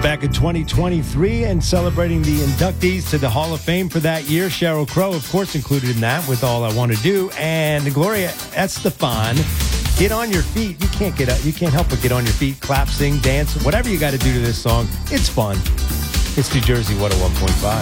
Back in 2023 and celebrating the inductees to the Hall of Fame for that year. Sheryl Crow, of course, included in that with All I Want to Do. And Gloria Estefan, Get on Your Feet. You can't get up. You can't help but get on your feet, clap, sing, dance, whatever you got to do to this song. It's fun. It's New Jersey 101.5.